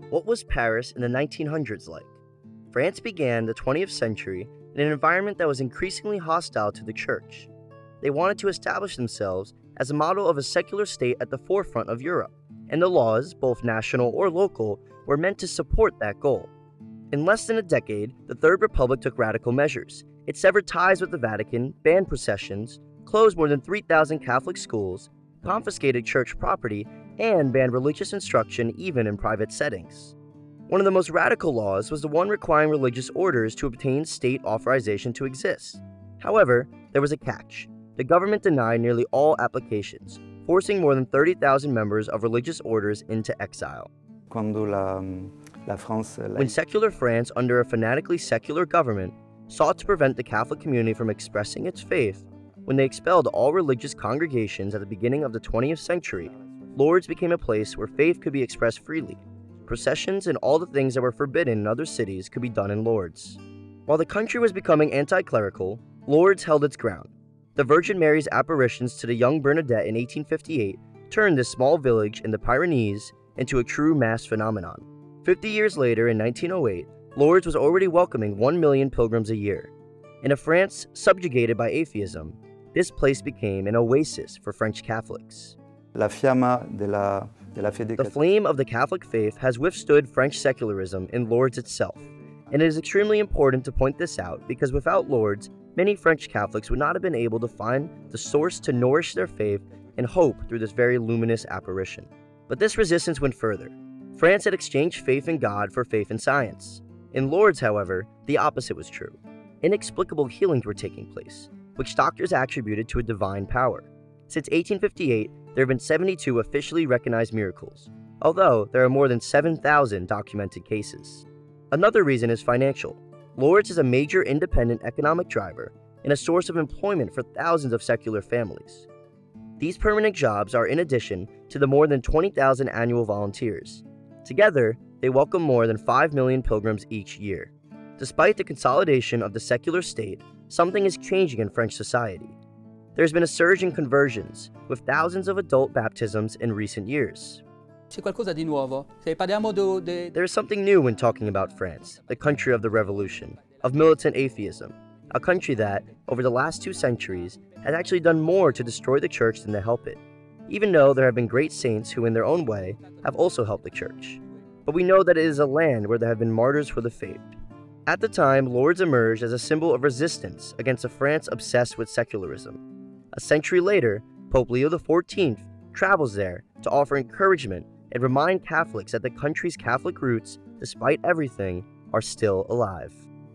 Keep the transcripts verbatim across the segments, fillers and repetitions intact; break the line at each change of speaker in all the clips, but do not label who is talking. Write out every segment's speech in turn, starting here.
What was Paris in the nineteen hundreds like? France began the twentieth century in an environment that was increasingly hostile to the church. They wanted to establish themselves as a model of a secular state at the forefront of Europe, and the laws, both national or local, were meant to support that goal. In less than a decade, the Third Republic took radical measures. It severed ties with the Vatican, banned processions, closed more than three thousand Catholic schools, confiscated church property, and banned religious instruction even in private settings. One of the most radical laws was the one requiring religious orders to obtain state authorization to exist. However, there was a catch. The government denied nearly all applications, forcing more than thirty thousand members of religious orders into exile.
Cuando la, la France, la...
When secular France, under a fanatically secular government, sought to prevent the Catholic community from expressing its faith, when they expelled all religious congregations at the beginning of the twentieth century, Lourdes became a place where faith could be expressed freely. Processions and all the things that were forbidden in other cities could be done in Lourdes. While the country was becoming anti-clerical, Lourdes held its ground. The Virgin Mary's apparitions to the young Bernadette in eighteen fifty-eight turned this small village in the Pyrenees into a true mass phenomenon. Fifty years later, in nineteen oh eight, Lourdes was already welcoming one million pilgrims a year. In a France subjugated by atheism, this place became an oasis for French Catholics.
La fiamma de la, de la fede
The flame of the Catholic faith has withstood French secularism in Lourdes itself, and it is extremely important to point this out because without Lourdes, many French Catholics would not have been able to find the source to nourish their faith and hope through this very luminous apparition. But this resistance went further. France had exchanged faith in God for faith in science. In Lourdes, however, the opposite was true. Inexplicable healings were taking place, which doctors attributed to a divine power. Since eighteen fifty-eight, there have been seventy-two officially recognized miracles, although there are more than seven thousand documented cases. Another reason is financial. Lourdes is a major independent economic driver and a source of employment for thousands of secular families. These permanent jobs are in addition to the more than twenty thousand annual volunteers. Together, they welcome more than five million pilgrims each year. Despite the consolidation of the secular state, something is changing in French society. There's been a surge in conversions, with thousands of adult baptisms in recent years.
C'è qualcosa di nuovo. Se parliamo do, de...
There is something new when talking about France, the country of the revolution, of militant atheism, a country that, over the last two centuries, has actually done more to destroy the church than to help it, even though there have been great saints who in their own way have also helped the church. But we know that it is a land where there have been martyrs for the faith. At the time, Lourdes emerged as a symbol of resistance against a France obsessed with secularism. A century later, Pope Leo the fourteenth travels there to offer encouragement and remind Catholics that the country's Catholic roots, despite everything, are still alive.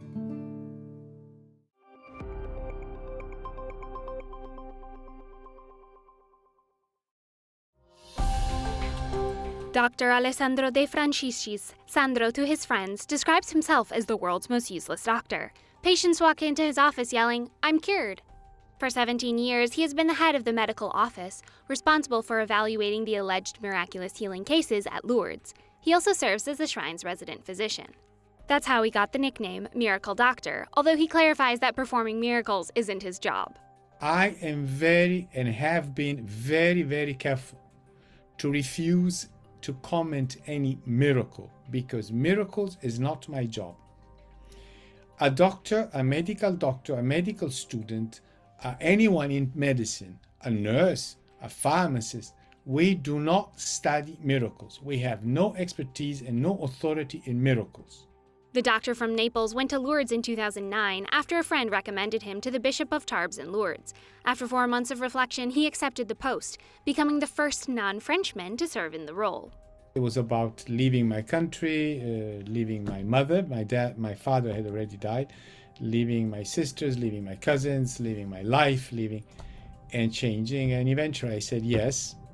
Doctor Alessandro De Franciscis, Sandro to his friends, describes himself as the world's most useless doctor. Patients walk into his office yelling, "I'm cured." For seventeen years, he has been the head of the medical office, responsible for evaluating the alleged miraculous healing cases at Lourdes. He also serves as the shrine's resident physician. That's how he got the nickname Miracle Doctor, although he clarifies that performing miracles isn't his job.
I am very and have been very, very careful to refuse to comment any miracle, because miracles is not my job. A doctor, a medical doctor, a medical student, uh, anyone in medicine, a nurse, a pharmacist, we do not study miracles. We have no expertise and no authority in miracles.
The doctor from Naples went to Lourdes in two thousand nine after a friend recommended him to the Bishop of Tarbes in Lourdes. After four months of reflection, he accepted the post, becoming the first non-Frenchman to serve in the role.
It was about leaving my country, uh, leaving my mother. My dad, my father had already died. Leaving my sisters, leaving my cousins, leaving my life, leaving and changing. And eventually I said yes.